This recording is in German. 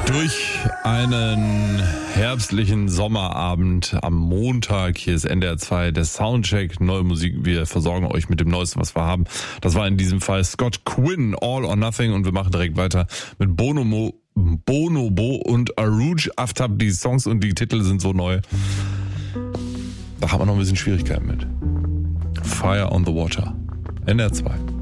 Durch einen herbstlichen Sommerabend am Montag, hier ist NDR 2, der Soundcheck, neue Musik, wir versorgen euch mit dem Neuesten, was wir haben. Das war in diesem Fall Scott Quinn, All or Nothing, und wir machen direkt weiter mit Bonobo und Arooj Aftab. Die Songs und die Titel sind so neu. Da haben wir noch ein bisschen Schwierigkeiten mit. Fire on the Water, NDR 2.